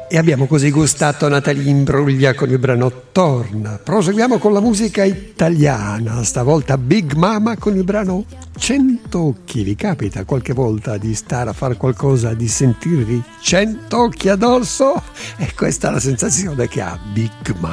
E abbiamo così gustato Natalie Imbruglia con il brano Torna. Proseguiamo con la musica italiana, stavolta Big Mama con il brano 100 occhi. Vi capita qualche volta di stare a fare qualcosa, di sentirvi 100 occhi addosso? E questa è la sensazione che ha Big Mama.